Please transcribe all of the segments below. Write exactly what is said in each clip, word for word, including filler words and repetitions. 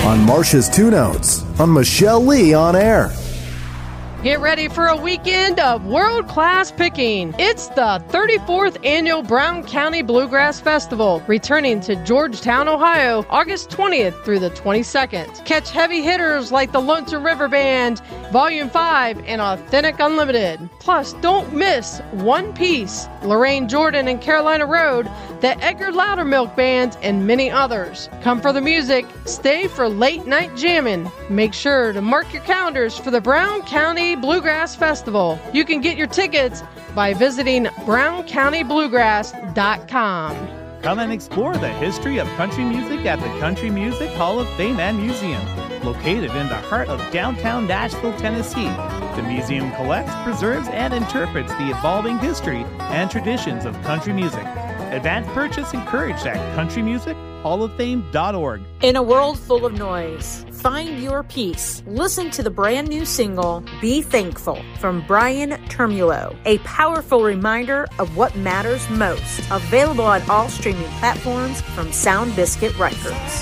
on Marcia's Two Notes on Michelle Lee on Air. Get ready for a weekend of world-class picking. It's the thirty-fourth Annual Brown County Bluegrass Festival, returning to Georgetown, Ohio, August twentieth through the twenty-second. Catch heavy hitters like the Lonesome River Band, Volume five, and Authentic Unlimited. Plus, don't miss One Piece, Lorraine Jordan and Carolina Road, the Edgar Loudermilk Band, and many others. Come for the music, stay for late-night jamming. Make sure to mark your calendars for the Brown County Bluegrass Festival. You can get your tickets by visiting brown county bluegrass dot com. Come and explore the history of country music at the Country Music Hall of Fame and Museum, located in the heart of downtown Nashville, Tennessee. The museum collects, preserves, and interprets the evolving history and traditions of country music. Advance purchase encouraged at country music hall of fame dot org. In a world full of noise, find your peace. Listen to the brand new single, Be Thankful, from Brian Termulo, a powerful reminder of what matters most. Available on all streaming platforms from Sound Biscuit Records.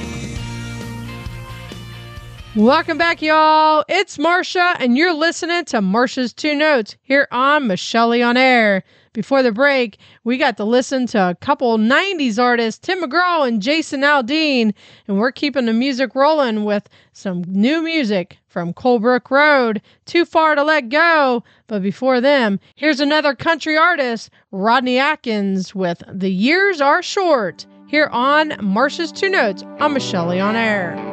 Welcome back, y'all. It's Marcia, and you're listening to Marcia's Two Notes here on Michelle Lee on Air. Before the break, we got to listen to a couple nineties artists, Tim McGraw and Jason Aldean, and we're keeping the music rolling with some new music from Colebrook Road, Too Far to Let Go. But before them, here's another country artist, Rodney Atkins, with The Years Are Short, here on Marcia's Two Notes on Michelle Lee on Air.